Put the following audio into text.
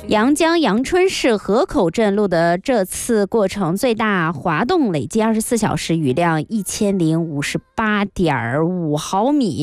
阳江阳春市河口镇录得这次过程最大滑动累计24小时雨量1058.5毫米。